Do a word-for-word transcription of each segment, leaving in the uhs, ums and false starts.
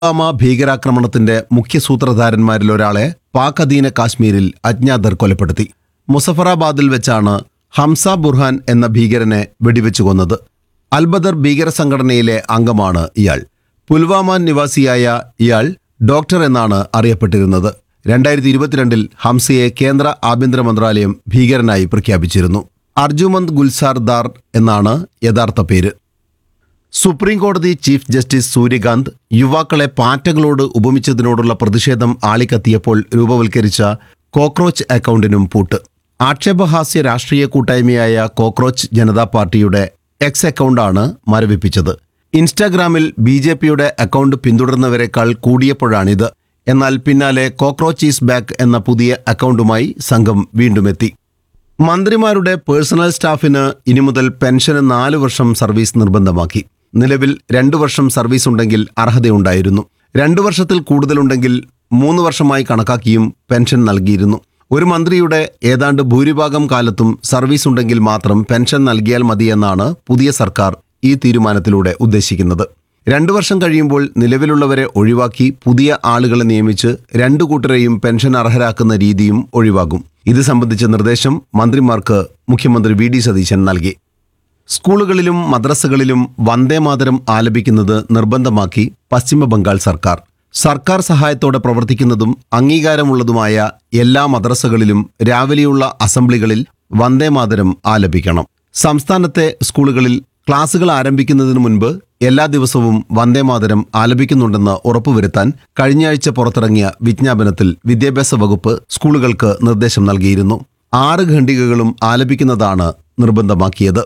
പുൽവാമ ഭീകരാക്രമണത്തിന്റെ മുഖ്യ സൂത്രധാരന്മാരിൽ ഒരാളെ പാക് അധീന കാശ്മീരിൽ അജ്ഞാതർ കൊലപ്പെടുത്തി. മുസഫറാബാദിൽ വെച്ചാണ് ഹംസ ബുർഹാൻ എന്ന ഭീകരനെ വെടിവെച്ചു കൊന്നത്. അൽബദർ ഭീകര സംഘടനയിലെ അംഗമാണ് ഇയാൾ. പുൽവാമ നിവാസിയായ ഇയാൾ ഡോക്ടർ എന്നാണ് അറിയപ്പെട്ടിരുന്നത്. രണ്ടായിരത്തി ഇരുപത്തിരണ്ടിൽ ഹംസയെ കേന്ദ്ര ആഭ്യന്തര മന്ത്രാലയം ഭീകരനായി പ്രഖ്യാപിച്ചിരുന്നു. അർജുമന്ത് ഗുൽസാർ ദാർ എന്നാണ് യഥാർത്ഥ പേര്. സുപ്രീം കോടതി ചീഫ് ജസ്റ്റിസ് സൂര്യകാന്ത് യുവാക്കളെ പാറ്റകളോട് ഉപമിച്ചതിനോടുള്ള പ്രതിഷേധം ആളിക്കത്തിയപ്പോൾ രൂപവൽക്കരിച്ച കോക്രോച്ച് അക്കൗണ്ടിനും പൂട്ട്. ആക്ഷേപഹാസ്യ രാഷ്ട്രീയ കൂട്ടായ്മയായ കോക്രോച്ച് ജനതാ പാർട്ടിയുടെ എക്സ് അക്കൗണ്ടാണ് മരവിപ്പിച്ചത്. ഇൻസ്റ്റാഗ്രാമിൽ ബി ജെ പിയുടെ അക്കൗണ്ട് പിന്തുടർന്നവരെക്കാൾ കൂടിയപ്പോഴാണിത്. എന്നാൽ പിന്നാലെ കോക്രോച്ച് ഈസ് ബാക്ക് എന്ന പുതിയ അക്കൗണ്ടുമായി സംഘം വീണ്ടുമെത്തി. മന്ത്രിമാരുടെ പേഴ്സണൽ സ്റ്റാഫിന് ഇനി മുതൽ പെൻഷന് നാലു വർഷം സർവീസ് നിർബന്ധമാക്കി. നിലവിൽ രണ്ടു വർഷം സർവീസ് ഉണ്ടെങ്കിൽ അർഹതയുണ്ടായിരുന്നു. രണ്ടു വർഷത്തിൽ കൂടുതലുണ്ടെങ്കിൽ മൂന്ന് വർഷമായി കണക്കാക്കിയും പെൻഷൻ നൽകിയിരുന്നു. ഒരു മന്ത്രിയുടെ ഏതാണ്ട് ഭൂരിഭാഗം കാലത്തും സർവീസ് ഉണ്ടെങ്കിൽ മാത്രം പെൻഷൻ നൽകിയാൽ മതിയെന്നാണ് പുതിയ സർക്കാർ ഈ തീരുമാനത്തിലൂടെ ഉദ്ദേശിക്കുന്നത്. രണ്ടു വർഷം കഴിയുമ്പോൾ നിലവിലുള്ളവരെ ഒഴിവാക്കി പുതിയ ആളുകളെ നിയമിച്ച് രണ്ടു കൂട്ടരെയും പെൻഷൻ അർഹരാക്കുന്ന രീതിയും ഒഴിവാകും. ഇത് സംബന്ധിച്ച നിർദ്ദേശം മന്ത്രിമാർക്ക് മുഖ്യമന്ത്രി വി ഡി സതീശൻ നൽകി. സ്കൂളുകളിലും മദ്രസകളിലും വന്ദേമാതരം ആലപിക്കുന്നത് നിർബന്ധമാക്കി പശ്ചിമ ബംഗാൾ സർക്കാർ. സർക്കാർ സഹായത്തോടെ പ്രവർത്തിക്കുന്നതും അംഗീകാരമുള്ളതുമായ എല്ലാ മദ്രസകളിലും രാവിലെയുള്ള അസംബ്ലികളിൽ വന്ദേമാതരം ആലപിക്കണം. സംസ്ഥാനത്തെ സ്കൂളുകളിൽ ക്ലാസുകൾ ആരംഭിക്കുന്നതിന് മുൻപ് എല്ലാ ദിവസവും വന്ദേമാതരം ആലപിക്കുന്നുണ്ടെന്ന് ഉറപ്പുവരുത്താൻ കഴിഞ്ഞയാഴ്ച പുറത്തിറങ്ങിയ വിജ്ഞാപനത്തിൽ വിദ്യാഭ്യാസ വകുപ്പ് സ്കൂളുകൾക്ക് നിർദ്ദേശം നൽകിയിരുന്നു. ആറ് ഖണ്ഡികകളും ആലപിക്കുന്നതാണ് നിർബന്ധമാക്കിയത്.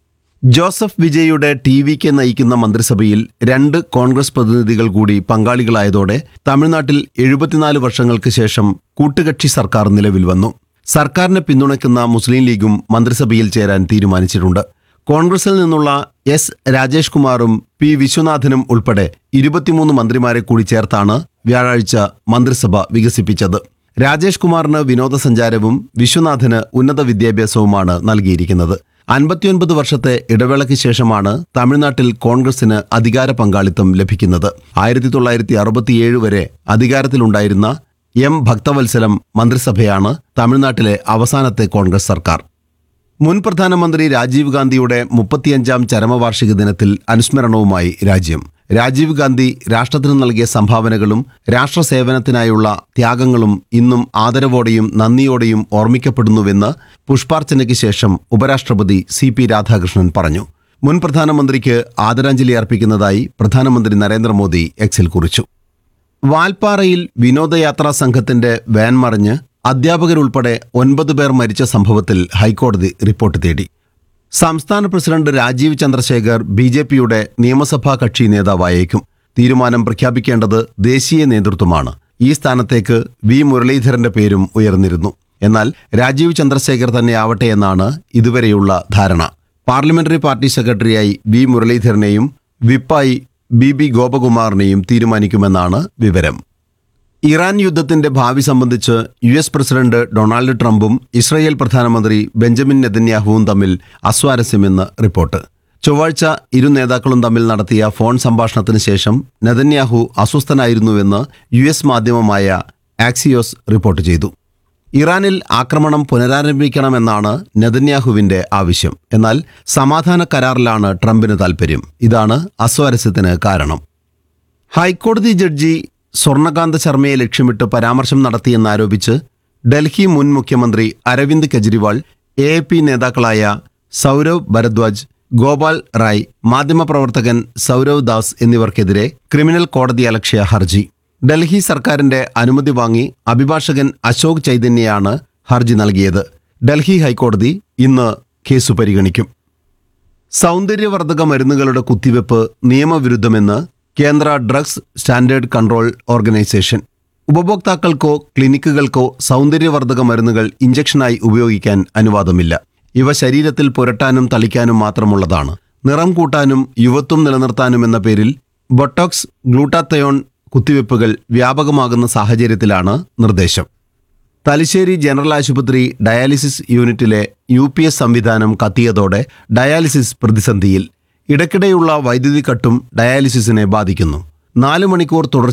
ജോസഫ് വിജയുടെ ടി വിക്ക് നയിക്കുന്ന മന്ത്രിസഭയിൽ രണ്ട് കോൺഗ്രസ് പ്രതിനിധികൾ കൂടി പങ്കാളികളായതോടെ തമിഴ്നാട്ടിൽ എഴുപത്തിനാല് വർഷങ്ങൾക്ക് ശേഷം കൂട്ടുകക്ഷി സർക്കാർ നിലവിൽ വന്നു. സർക്കാരിനെ പിന്തുണയ്ക്കുന്ന മുസ്ലിം ലീഗും മന്ത്രിസഭയിൽ ചേരാൻ തീരുമാനിച്ചിട്ടുണ്ട്. കോൺഗ്രസിൽ നിന്നുള്ള എസ് രാജേഷ് കുമാറും പി വിശ്വനാഥനും ഉൾപ്പെടെ ഇരുപത്തിമൂന്ന് മന്ത്രിമാരെ കൂടി ചേർത്താണ് വ്യാഴാഴ്ച മന്ത്രിസഭ വികസിപ്പിച്ചത്. രാജേഷ് കുമാറിന് വിനോദസഞ്ചാരവും വിശ്വനാഥന് ഉന്നത വിദ്യാഭ്യാസവുമാണ് നൽകിയിരിക്കുന്നത്. അൻപത്തിയൊൻപത് വർഷത്തെ ഇടവേളയ്ക്ക് ശേഷമാണ് തമിഴ്നാട്ടിൽ കോൺഗ്രസിന് അധികാര പങ്കാളിത്തം ലഭിക്കുന്നത്. ആയിരത്തി തൊള്ളായിരത്തി അറുപത്തിയേഴ് വരെ അധികാരത്തിലുണ്ടായിരുന്ന എം ഭക്തവത്സലം മന്ത്രിസഭയാണ് തമിഴ്നാട്ടിലെ അവസാനത്തെ കോൺഗ്രസ് സർക്കാർ. മുൻ പ്രധാനമന്ത്രി രാജീവ് ഗാന്ധിയുടെ മുപ്പത്തിയഞ്ചാം ചരമവാർഷിക ദിനത്തിൽ അനുസ്മരണവുമായി രാജ്യം. രാജീവ് ഗാന്ധി രാഷ്ട്രത്തിന് നൽകിയ സംഭാവനകളും രാഷ്ട്രസേവനത്തിനായുള്ള ത്യാഗങ്ങളും ഇന്നും ആദരവോടെയും നന്ദിയോടെയും ഓർമ്മിക്കപ്പെടുന്നുവെന്ന് പുഷ്പാർച്ചനയ്ക്ക് ശേഷം ഉപരാഷ്ട്രപതി സി പി രാധാകൃഷ്ണൻ പറഞ്ഞു. മുൻ പ്രധാനമന്ത്രിക്ക് ആദരാഞ്ജലി അർപ്പിക്കുന്നതായി പ്രധാനമന്ത്രി നരേന്ദ്രമോദി എക്സിൽ കുറിച്ചു. വാൽപ്പാറയിൽ വിനോദയാത്രാ സംഘത്തിന്റെ വാൻ മറിഞ്ഞ് അധ്യാപകരുൾപ്പെടെ ഒൻപത് പേർ മരിച്ച സംഭവത്തിൽ ഹൈക്കോടതി റിപ്പോർട്ട് തേടി. സംസ്ഥാന president Rajeev Chandrasekhar B J പിയുടെ നിയമസഭാ കക്ഷി നേതാവായേക്കും. തീരുമാനം പ്രഖ്യാപിക്കേണ്ടത് ദേശീയ നേതൃത്വമാണ്. ഈ സ്ഥാനത്തേക്ക് വി മുരളീധരന്റെ പേരും ഉയർന്നിരുന്നു. എന്നാൽ രാജീവ് ചന്ദ്രശേഖർ തന്നെയാവട്ടെ എന്നാണ് ഇതുവരെയുള്ള ധാരണ. പാർലമെന്ററി പാർട്ടി സെക്രട്ടറിയായി വി മുരളീധരനെയും വിപ്പായി ബി ബി ഗോപകുമാറിനെയും തീരുമാനിക്കുമെന്നാണ് വിവരം. ഇറാൻ യുദ്ധത്തിന്റെ ഭാവി സംബന്ധിച്ച് യു എസ് പ്രസിഡന്റ് ഡൊണാൾഡ് ട്രംപും ഇസ്രയേൽ പ്രധാനമന്ത്രി ബെഞ്ചമിൻ നെതന്യാഹുവും തമ്മിൽ അസ്വാരസ്യമെന്ന് റിപ്പോർട്ട്. ചൊവ്വാഴ്ച ഇരു നേതാക്കളും തമ്മിൽ നടത്തിയ ഫോൺ സംഭാഷണത്തിന് ശേഷം നെതന്യാഹു അസ്വസ്ഥനായിരുന്നുവെന്ന് യു എസ് മാധ്യമമായ ആക്സിയോസ് റിപ്പോർട്ട് ചെയ്തു. ഇറാനിൽ ആക്രമണം പുനരാരംഭിക്കണമെന്നാണ് നെതന്യാഹുവിന്റെ ആവശ്യം. എന്നാൽ സമാധാന കരാറിലാണ് ട്രംപിന് താൽപ്പര്യം. ഇതാണ് അസ്വാരസ്യത്തിന് കാരണം. ഹൈക്കോടതി ജഡ്ജി സ്വർണകാന്ത ശർമ്മയെ ലക്ഷ്യമിട്ട് പരാമർശം നടത്തിയെന്നാരോപിച്ച് ഡൽഹി മുൻ മുഖ്യമന്ത്രി Aravind Kejriwal, A A P നേതാക്കളായ സൗരവ് ഭരദ്വാജ്, ഗോപാൽ റായ്, മാധ്യമപ്രവർത്തകൻ സൗരവ് ദാസ് എന്നിവർക്കെതിരെ ക്രിമിനൽ കോടതിയലക്ഷ്യ ഹർജി. ഡൽഹി സർക്കാരിന്റെ അനുമതി വാങ്ങി അഭിഭാഷകൻ അശോക് ചൈതന്യയാണ് ഹർജി നൽകിയത്. ഡൽഹി ഹൈക്കോടതി ഇന്ന് കേസ് പരിഗണിക്കും. സൗന്ദര്യവർദ്ധക മരുന്നുകളുടെ കുത്തിവെപ്പ് നിയമവിരുദ്ധമെന്ന് കേന്ദ്ര ഡ്രഗ്സ് സ്റ്റാൻഡേർഡ് കൺട്രോൾ ഓർഗനൈസേഷൻ. ഉപഭോക്താക്കൾക്കോ ക്ലിനിക്കുകൾക്കോ സൗന്ദര്യവർദ്ധക മരുന്നുകൾ ഇഞ്ചക്ഷനായി ഉപയോഗിക്കാൻ അനുവാദമില്ല. ഇവ ശരീരത്തിൽ പുരട്ടാനും തളിക്കാനും മാത്രമുള്ളതാണ്. നിറം കൂട്ടാനും യുവത്വം നിലനിർത്താനുമെന്ന പേരിൽ ബൊട്ടോക്സ്, ഗ്ലൂട്ടാത്തയോൺ കുത്തിവെപ്പുകൾ വ്യാപകമാകുന്ന സാഹചര്യത്തിലാണ് നിർദ്ദേശം. തലശ്ശേരി ജനറൽ ആശുപത്രി ഡയാലിസിസ് യൂണിറ്റിലെ യു പി എസ് സംവിധാനം കത്തിയതോടെ ഡയാലിസിസ് പ്രതിസന്ധിയിൽ. ഇടയ്ക്കിടെയുള്ള വൈദ്യുതി കട്ടും ഡയാലിസിസിനെ ബാധിക്കുന്നു. നാല് മണിക്കൂർ തുടർ